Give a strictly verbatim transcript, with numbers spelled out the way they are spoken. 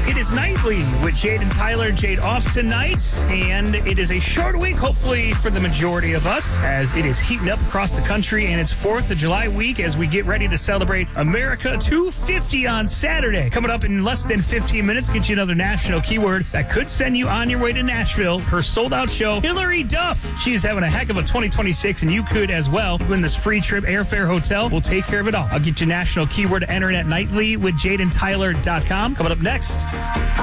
It is Nightly with Jade and Tyler. Jade off tonight, and it is a short week, hopefully for the majority of us, as it is heating up across the country, and it's fourth of July week as we get ready to celebrate America two fifty on Saturday. Coming up in less than fifteen minutes, get you another national keyword that could send you on your way to Nashville. Her sold-out show, Hillary Duff. She's having a heck of a twenty twenty-six, and you could as well win this free trip, airfare, hotel. We'll take care of it all. I'll get you national keyword to enter in at nightly with jade and tyler dot com. Coming up next.